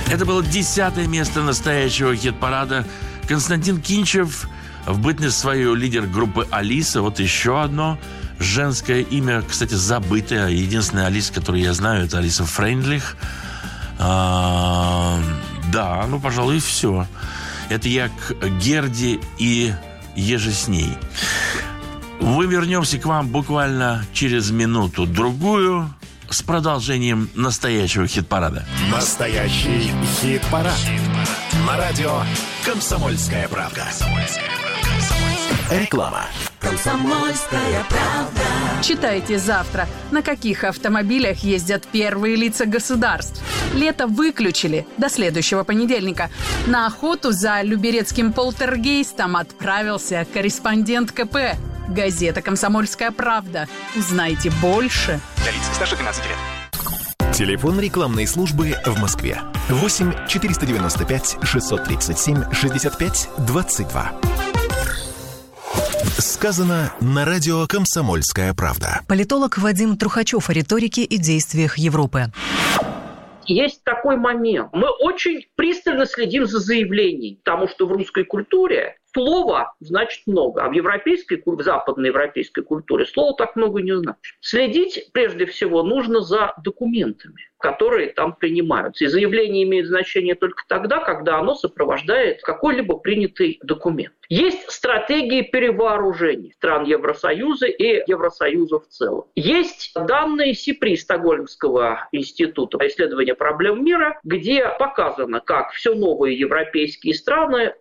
Это было 10-е место настоящего хит-парада. Константин Кинчев, в бытность свою лидер группы «Алиса». Вот еще одно женское имя, кстати, забытое. Единственная Алиса, которую я знаю, это Алиса Фрейндлих. Да, ну, пожалуй, все. Это я к Герде и еже с ней. Мы вернемся к вам буквально через минуту-другую с продолжением настоящего хит-парада. Настоящий хит-парад. На радио «Комсомольская правда». Реклама. «Комсомольская правда». Читайте завтра, на каких автомобилях ездят первые лица государств. Лето выключили до следующего понедельника. На охоту за люберецким полтергейстом отправился корреспондент КП. Газета «Комсомольская правда». Узнайте больше. Для лиц старше 12 лет. Телефон рекламной службы в Москве. 8 495 637 65 22. Сказано на радио «Комсомольская правда». Политолог Вадим Трухачев о риторике и действиях Европы. Есть такой момент. Мы очень пристально следим за заявлениями, потому что в русской культуре слово значит много, а в западноевропейской культуре слово так много не значит. Следить, прежде всего, нужно за документами, которые там принимаются. И заявление имеет значение только тогда, когда оно сопровождает какой-либо принятый документ. Есть стратегии перевооружений стран Евросоюза и Евросоюза в целом. Есть данные СИПРИ, Стокгольмского института исследования проблем мира, где показано, как все новые европейские страны